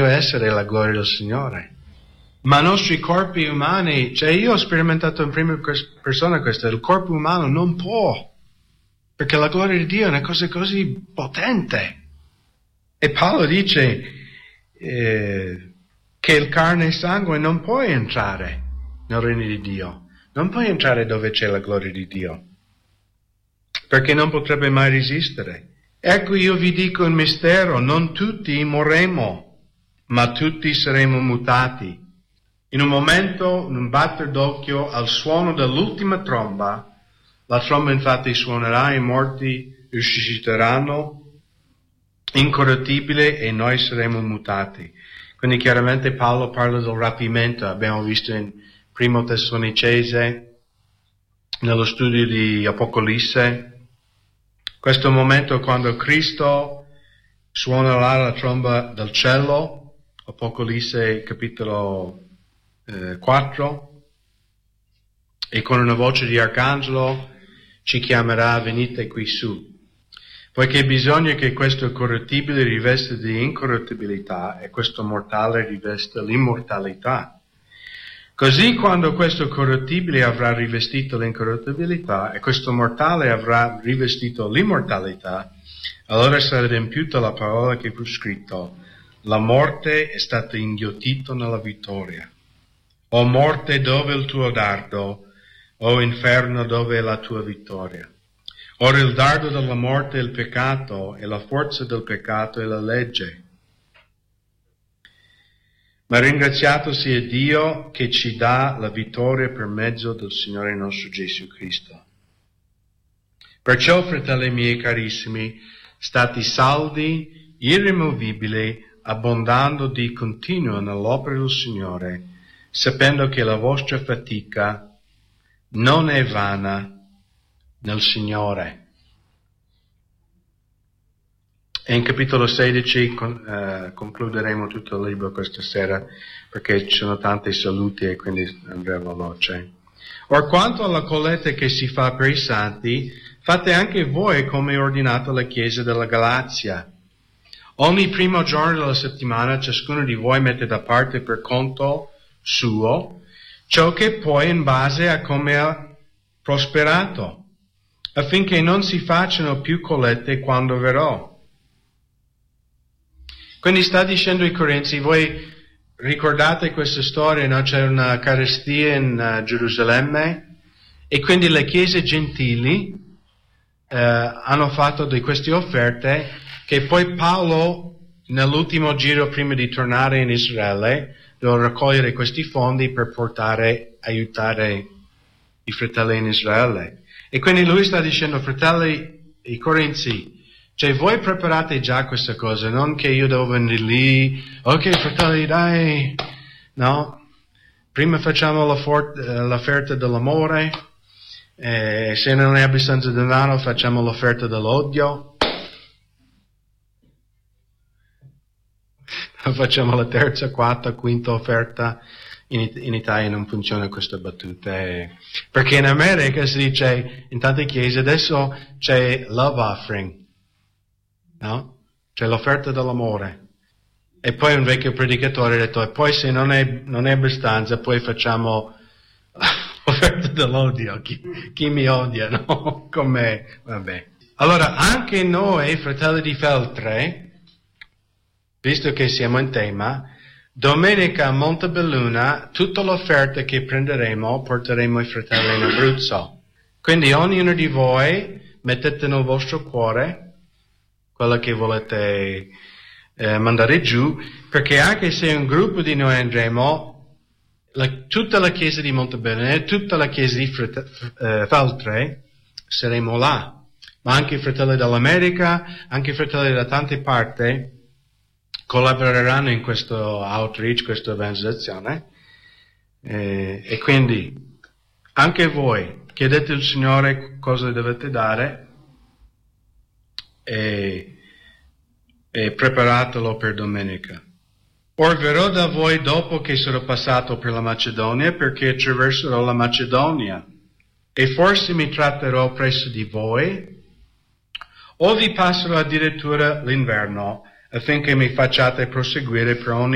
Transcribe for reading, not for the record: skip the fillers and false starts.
deve essere la gloria del Signore. Ma i nostri corpi umani, cioè io ho sperimentato in prima persona questo, il corpo umano non può, perché la gloria di Dio è una cosa così potente. E Paolo dice che il carne e sangue non può entrare nel regno di Dio, non può entrare dove c'è la gloria di Dio, perché non potrebbe mai resistere. Ecco, io vi dico un mistero, non tutti morremo, ma tutti saremo mutati. In un momento, in un batter d'occhio, al suono dell'ultima tromba, la tromba infatti suonerà, i morti risusciteranno incorruttibili e noi saremo mutati. Quindi chiaramente Paolo parla del rapimento, abbiamo visto in Primo Tessalonicese, nello studio di Apocalisse, questo momento quando Cristo suonerà la tromba del cielo, Apocalisse capitolo 4, e con una voce di arcangelo ci chiamerà: venite qui su. Poiché bisogna che questo corruttibile rivesta di incorruttibilità e questo mortale rivesta l'immortalità. Così quando questo corruttibile avrà rivestito l'incorruttibilità e questo mortale avrà rivestito l'immortalità, allora sarà adempiuta la parola che fu scritto: la morte è stata inghiottita nella vittoria. O morte, dove è il tuo dardo? O inferno, dove è la tua vittoria? Ora il dardo della morte è il peccato, e la forza del peccato è la legge. Ma ringraziato sia Dio che ci dà la vittoria per mezzo del Signore nostro Gesù Cristo. Perciò, fratelli miei carissimi, state saldi, irremovibili, abbondando di continuo nell'opera del Signore, sapendo che la vostra fatica non è vana nel Signore. E in capitolo 16 concluderemo tutto il libro questa sera, perché ci sono tanti saluti e quindi andremo veloce. Or quanto alla colletta che si fa per i santi, fate anche voi come è ordinato alla Chiesa della Galazia. Ogni primo giorno della settimana ciascuno di voi mette da parte per conto suo ciò che poi in base a come ha prosperato, affinché non si facciano più collette quando verrò. Quindi sta dicendo ai Corinzi: voi ricordate questa storia, no? C'è una carestia in Gerusalemme e quindi le chiese gentili hanno fatto di queste offerte che poi Paolo nell'ultimo giro prima di tornare in Israele doveva raccogliere questi fondi per aiutare i fratelli in Israele. E quindi lui sta dicendo: fratelli, i Corinzi, cioè voi preparate già questa cosa, non che io devo venire lì, ok fratelli dai, no, prima facciamo l'offerta dell'amore, se non è abbastanza denaro facciamo l'offerta dell'odio, facciamo la terza, quarta, quinta offerta. In Italia non funziona questa battuta, perché in America si dice, in tante chiese adesso c'è love offering, no? C'è l'offerta dell'amore. E poi un vecchio predicatore ha detto: e poi se non è abbastanza, poi facciamo l'offerta dell'odio. Chi mi odia, no? Con me, vabbè. Allora, anche noi, fratelli di Feltre, visto che siamo in tema, domenica a Montebelluna, tutta l'offerta che prenderemo porteremo ai fratelli in Abruzzo. Quindi ognuno di voi mettete nel vostro cuore quella che volete mandare giù, perché anche se un gruppo di noi andremo, tutta la chiesa di Montebelluna e tutta la chiesa di Feltre saremo là. Ma anche i fratelli dall'America, anche i fratelli da tante parti collaboreranno in questo outreach, questa evangelizzazione, e quindi anche voi chiedete al Signore cosa dovete dare e preparatelo per domenica. Or verrò da voi dopo che sarò passato per la Macedonia, perché attraverserò la Macedonia, e forse mi tratterò presso di voi, o vi passerò addirittura l'inverno, affinché mi facciate proseguire per ogni